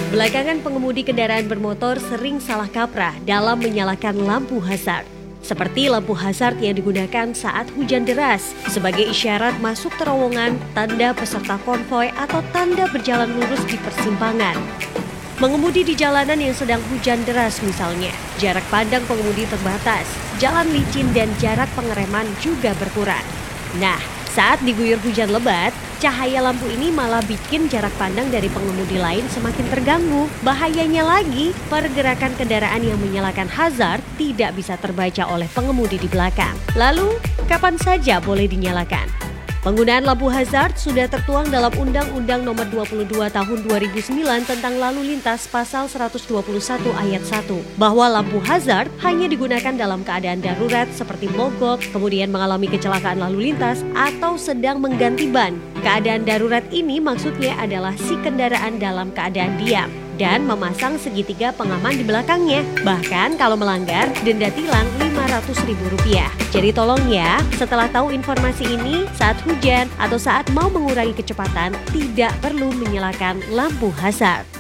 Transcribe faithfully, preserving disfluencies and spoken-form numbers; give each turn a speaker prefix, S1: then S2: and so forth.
S1: Belakangan pengemudi kendaraan bermotor sering salah kaprah dalam menyalakan lampu hazard. Seperti lampu hazard yang digunakan saat hujan deras sebagai isyarat masuk terowongan, tanda peserta konvoi atau tanda berjalan lurus di persimpangan. Mengemudi di jalanan yang sedang hujan deras misalnya, jarak pandang pengemudi terbatas, jalan licin dan jarak pengereman juga berkurang. Nah, saat diguyur hujan lebat, cahaya lampu ini malah bikin jarak pandang dari pengemudi lain semakin terganggu. Bahayanya lagi, pergerakan kendaraan yang menyalakan hazard tidak bisa terbaca oleh pengemudi di belakang. Lalu, kapan saja boleh dinyalakan? Penggunaan lampu hazard sudah tertuang dalam Undang-Undang Nomor dua puluh dua Tahun dua ribu sembilan tentang Lalu Lintas Pasal seratus dua puluh satu Ayat satu, bahwa lampu hazard hanya digunakan dalam keadaan darurat seperti mogok, kemudian mengalami kecelakaan lalu lintas, atau sedang mengganti ban. Keadaan darurat ini maksudnya adalah si kendaraan dalam keadaan diam dan memasang segitiga pengaman di belakangnya. Bahkan kalau melanggar, denda tilang lima ratus ribu rupiah. Jadi tolong ya, setelah tahu informasi ini, saat hujan atau saat mau mengurangi kecepatan, tidak perlu menyalakan lampu hazard.